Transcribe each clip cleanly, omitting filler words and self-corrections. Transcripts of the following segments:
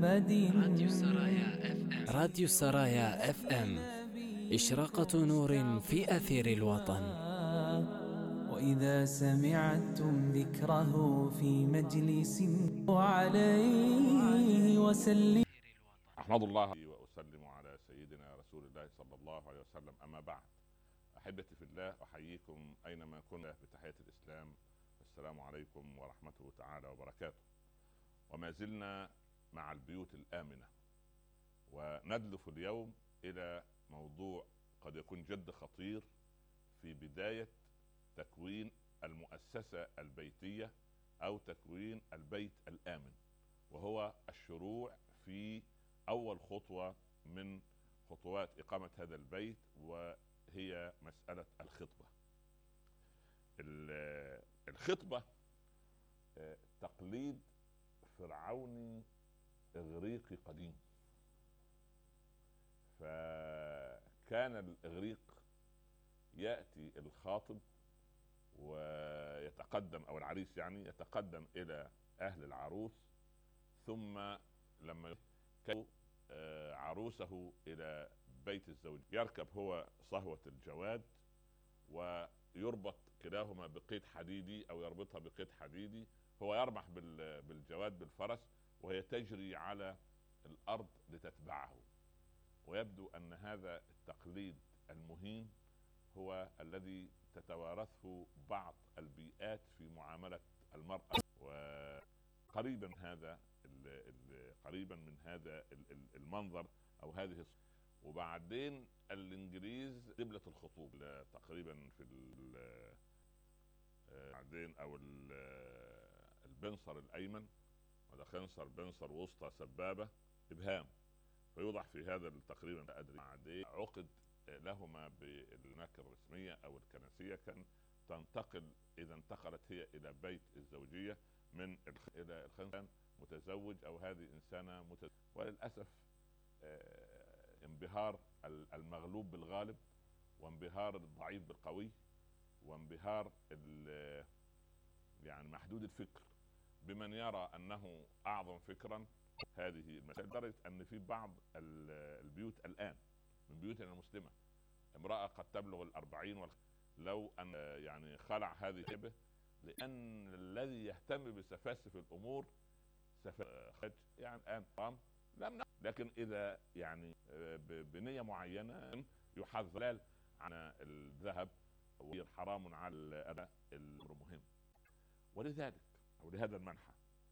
أبد. راديو سرايا اف ام، إشراقة نور في أثير الوطن. وإذا سمعتم ذكره في مجلس وعليه وسلم. أحمد الله وأسلم على سيدنا رسول الله صلى الله عليه وسلم. أما بعد، أحبتي في الله، أحييكم أينما كنا بتحية الإسلام. السلام عليكم ورحمته تعالى وبركاته. وما زلنا مع البيوت الآمنة، وندلف اليوم إلى موضوع قد يكون جد خطير في بداية تكوين المؤسسة البيتية أو تكوين البيت الآمن، وهو الشروع في أول خطوة من خطوات إقامة هذا البيت، وهي مسألة الخطبة. الخطبة تقليد فرعوني إغريقي قديم. فكان الإغريق يأتي الخاطب ويتقدم، أو العريس يعني يتقدم إلى أهل العروس، ثم لما عروسه إلى بيت الزوج يركب هو صهوة الجواد، ويربط كلاهما بقيد حديدي أو يربطها بقيد حديدي. هو يرمح بالجواد بالفرس، وهي تجري على الأرض لتتبعه. ويبدو أن هذا التقليد المهين هو الذي تتوارثه بعض البيئات في معاملة المرأة، وقريبا قريبا من هذا المنظر أو هذه وبعدين الإنجليز قبلة الخطوب تقريبا في بعدين أو البنصر الأيمن، ولا خنصر بنصر وسطى سبابة إبهام، فيوضع في هذا تقريبا أدري. بعدين عقد لهما بالنكر الرسمية أو الكنسية، كان تنتقل إذا انتقلت هي إلى بيت الزوجية من إلى الخنصر متزوج أو هذه إنسانة متزوج. وللأسف انبهار المغلوب بالغالب، وانبهار الضعيف بالقوي، وانبهار يعني محدود الفكر بمن يرى أنه أعظم فكرا. هذه المسألة لدرجة أن في بعض البيوت الآن من بيوتنا المسلمة امرأة قد تبلغ 40 لو أن يعني خلع هذه الهبة، لأن الذي يهتم بسفاسف الأمور يعني الآن لم، لكن إذا يعني بنية معينة يحذر عن الذهب حرام على الأباء، الأمر مهم. ولذلك أو لهذا المنحى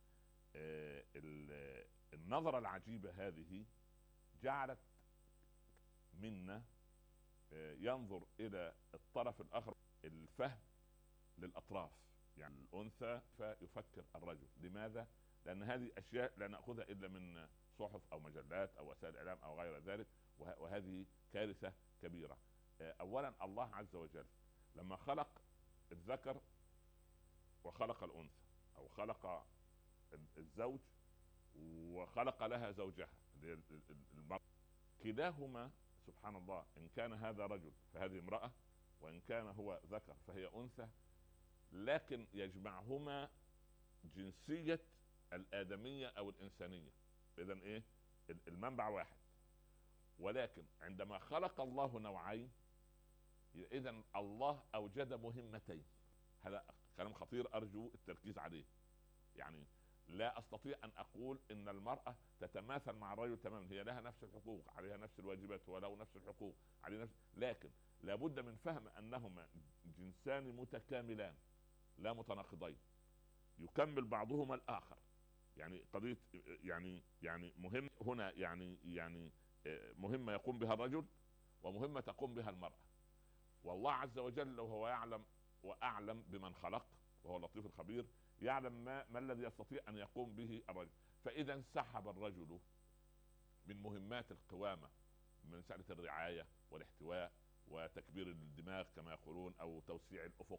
النظرة العجيبة هذه جعلت منا ينظر إلى الطرف الآخر، الفهم للأطراف. يعني الأنثى فيفكر الرجل. لماذا؟ لأن هذه أشياء لا نأخذها إلا من صحف أو مجلات أو وسائل إعلام أو غير ذلك، وهذه كارثة كبيرة. أولا الله عز وجل لما خلق الذكر وخلق الأنثى، أو خلق الزوج وخلق لها زوجها المرأة، كلاهما سبحان الله، إن كان هذا رجل فهذه امرأة، وإن كان هو ذكر فهي أنثى، لكن يجمعهما جنسية الآدمية أو الإنسانية. إذن إيه؟ المنبع واحد. ولكن عندما خلق الله نوعين، إذن الله أوجد مهمتين. هذا كلام خطير أرجو التركيز عليه. يعني لا أستطيع أن أقول إن المرأة تتماثل مع الرجل تماما، هي لها نفس الحقوق، عليها نفس الواجبات، ولو نفس الحقوق عليه نفس، لكن لابد من فهم أنهما جنسان متكاملان لا متناقضين، يكمل بعضهما الآخر. يعني قضية يعني مهم هنا، يعني مهمة يقوم بها الرجل ومهمة تقوم بها المرأة. والله عز وجل وهو يعلم وأعلم بمن خلق، وهو اللطيف الخبير، يعلم ما الذي يستطيع أن يقوم به الرجل. فإذا انسحب الرجل من مهمات القوامة، من مسألة الرعاية والاحتواء وتكبير الدماغ كما يقولون، أو توسيع الأفق